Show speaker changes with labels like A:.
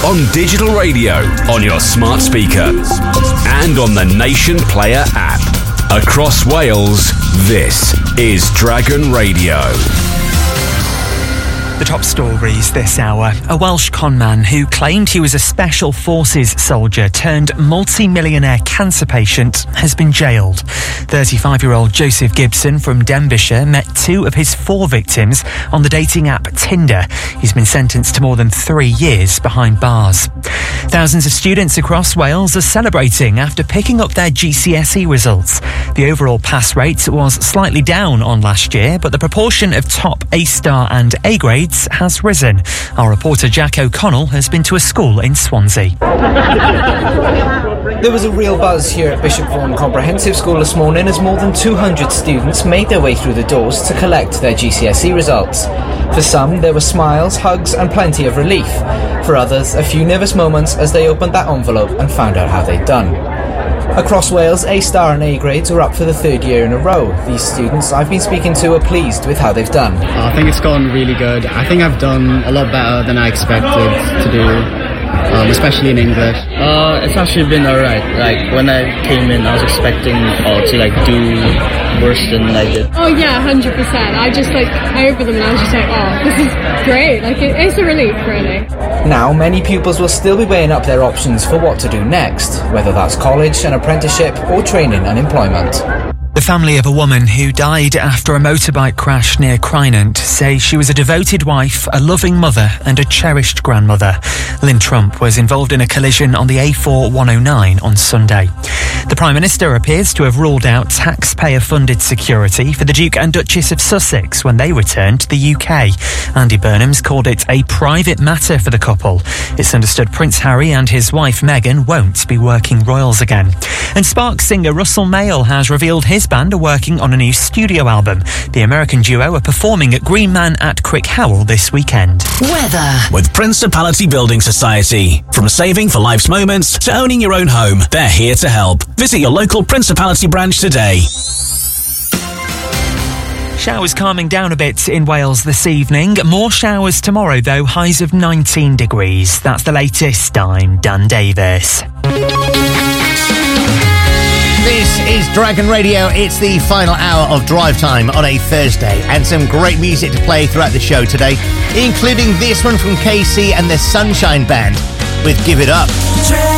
A: on digital radio, on your smart speaker, and on the Nation Player app. Across Wales, this is Dragon Radio.
B: The top stories this hour. A Welsh conman who claimed he was a Special Forces soldier turned multi-millionaire cancer patient has been jailed. 35-year-old Joseph Gibson from Denbighshire met two of his 4 victims on the dating app Tinder. He's been sentenced to more than 3 years behind bars. Thousands of students across Wales are celebrating after picking up their GCSE results. The overall pass rate was slightly down on last year, but the proportion of top A-star and A grades has risen. Our reporter Jack O'Connell has been to a school in Swansea.
C: There was a real buzz here at Bishop Vaughan Comprehensive School this morning as more than 200 students made their way through the doors to collect their GCSE results. For some, there were smiles, hugs and plenty of relief. For others, a few nervous moments as they opened that envelope and found out how they'd done. Across Wales, A-star and A grades are up for the 3rd year in a row. These students I've been speaking to are pleased with how they've done.
D: I think it's gone really good. I think I've done a lot better than I expected to do, especially in English.
E: It's actually been alright. Like, when I came in, I was expecting to do worse than I did.
F: Oh yeah, 100%. I just over them and I was just this is great. It's a relief, really.
C: Now, many pupils will still be weighing up their options for what to do next, whether that's college, an apprenticeship or training and employment.
B: The family of a woman who died after a motorbike crash near Crynant say she was a devoted wife, a loving mother and a cherished grandmother. Lynn Trump was involved in a collision on the A4 109 on Sunday. The Prime Minister appears to have ruled out taxpayer-funded security for the Duke and Duchess of Sussex when they returned to the UK. Andy Burnham's called it a private matter for the couple. It's understood Prince Harry and his wife Meghan won't be working royals again. And Sparks singer Russell Mael has revealed his band are working on a new studio album. The American duo are performing at Green Man at Crick Howell this weekend.
G: Weather with Principality Building Society. From saving for life's moments to owning your own home, they're here to help. Visit your local Principality branch today.
B: Showers calming down a bit in Wales this evening. More showers tomorrow though, highs of 19 degrees. That's the latest. I'm Dan Davis.
H: This is Dragon Radio. It's the final hour of Drive Time on a Thursday, and some great music to play throughout the show today, including this one from KC and the Sunshine Band with Give It Up.